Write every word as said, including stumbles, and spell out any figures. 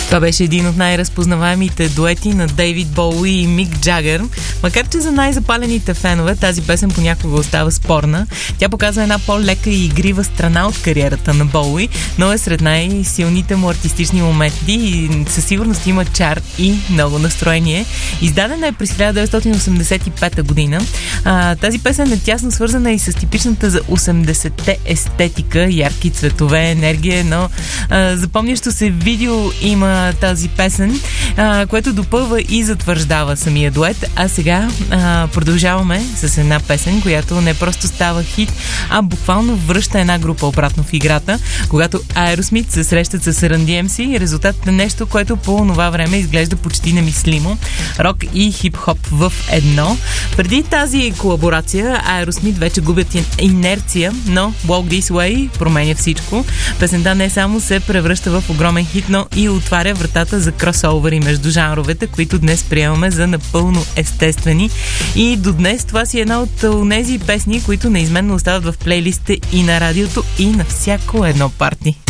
Това беше един от най-разпознаваемите дуети на Дейвид Боуи и Мик Джагър. Макар че за най-запалените фенове тази песен понякога остава спорна, тя показва една по-лека и игрива страна от кариерата на Боуи, но е сред най-силните му артистични моменти и със сигурност има чар и много настроение. Издадена е през хиляда деветстотин осемдесет и пета година. А, тази песен е тясно свързана и с типичната за осемдесетте естетика, ярки цветове, енергия, но а, запомнящо се видео има тази песен, а, което допълва и затвърждава самия дует. А сега а, продължаваме с една песен, която не просто става хит, а буквално връща една група обратно в играта, когато Aerosmith се срещат с Run Ди Ем Си. Резултатът е нещо, което по това време изглежда почти немислимо. Рок и хип-хоп в едно. Преди тази колаборация Aerosmith вече губят инерция, но Walk This Way променя всичко. Песента не само се превръща в огромен хит, но и отваря вратата за кросовери между жанровете, които днес приемаме за напълно естествени. И до днес това си е една от тези песни, които неизменно остават в плейлистите и на радиото, и на всяко едно парти.